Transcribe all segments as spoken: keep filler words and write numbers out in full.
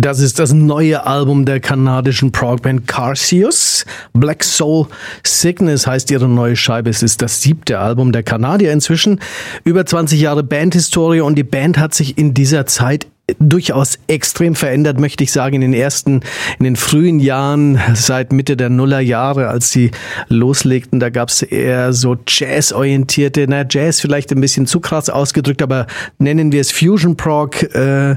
Das ist das neue Album der kanadischen Prog-Band Carcass. Black Soul Sickness heißt ihre neue Scheibe. Es ist das siebte Album der Kanadier inzwischen. Über zwanzig Jahre Bandhistorie und die Band hat sich in dieser Zeit durchaus extrem verändert, möchte ich sagen, in den ersten, in den frühen Jahren, seit Mitte der Nullerjahre, als sie loslegten, da gab es eher so Jazz-orientierte, na Jazz vielleicht ein bisschen zu krass ausgedrückt, aber nennen wir es Fusion-Prog, äh,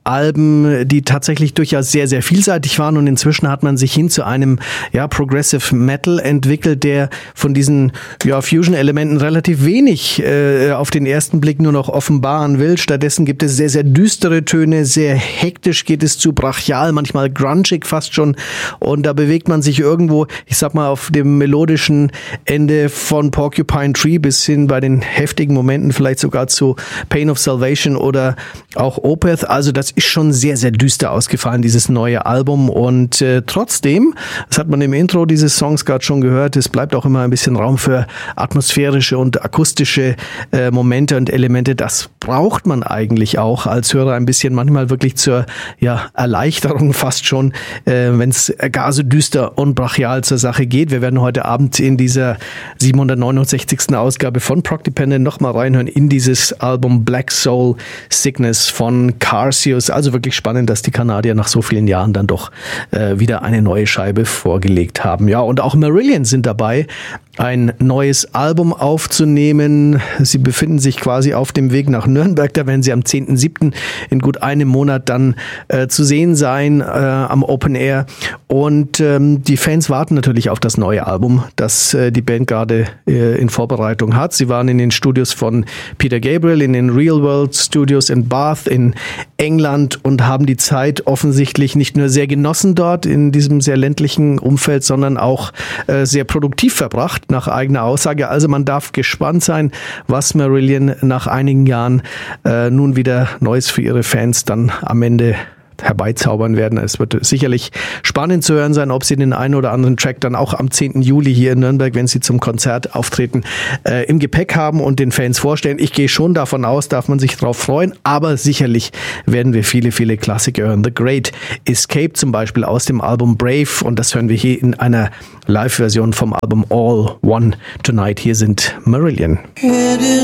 Alben, die tatsächlich durchaus sehr, sehr vielseitig waren und inzwischen hat man sich hin zu einem, ja, Progressive Metal entwickelt, der von diesen, ja, Fusion-Elementen relativ wenig äh, auf den ersten Blick nur noch offenbaren will. Stattdessen gibt es sehr, sehr düstere Töne, sehr hektisch geht es zu, brachial, manchmal grungig fast schon und da bewegt man sich irgendwo, ich sag mal, auf dem melodischen Ende von Porcupine Tree bis hin bei den heftigen Momenten vielleicht sogar zu Pain of Salvation oder auch Opeth. Also das ist schon sehr, sehr düster ausgefallen, dieses neue Album und äh, trotzdem, das hat man im Intro dieses Songs gerade schon gehört, es bleibt auch immer ein bisschen Raum für atmosphärische und akustische äh, Momente und Elemente. Das braucht man eigentlich auch als Hörer ein bisschen manchmal wirklich zur, ja, Erleichterung fast schon, äh, wenn es gar so düster und brachial zur Sache geht. Wir werden heute Abend in dieser siebenhundertneunundsechzigsten Ausgabe von Prog Dependent nochmal reinhören in dieses Album Black Soul Sickness von Carcass. Also wirklich spannend, dass die Kanadier nach so vielen Jahren dann doch äh, wieder eine neue Scheibe vorgelegt haben. Ja, und auch Marillion sind dabei, ein neues Album aufzunehmen. Sie befinden sich quasi auf dem Weg nach Nürnberg. Da werden sie am zehnten siebten in gut einem Monat dann äh, zu sehen sein äh, am Open Air. Und ähm, die Fans warten natürlich auf das neue Album, das äh, die Band gerade äh, in Vorbereitung hat. Sie waren in den Studios von Peter Gabriel, in den Real World Studios in Bath in England und haben die Zeit offensichtlich nicht nur sehr genossen dort in diesem sehr ländlichen Umfeld, sondern auch äh, sehr produktiv verbracht, nach eigener Aussage. Also man darf gespannt sein, was Marillion nach einigen Jahren äh, nun wieder Neues für ihre Fans dann am Ende herbeizaubern werden. Es wird sicherlich spannend zu hören sein, ob sie den einen oder anderen Track dann auch am zehnten Juli hier in Nürnberg, wenn sie zum Konzert auftreten, äh, im Gepäck haben und den Fans vorstellen. Ich gehe schon davon aus, darf man sich drauf freuen, aber sicherlich werden wir viele, viele Klassiker hören. The Great Escape zum Beispiel aus dem Album Brave und das hören wir hier in einer Live-Version vom Album All One Tonight. Hier sind Marillion.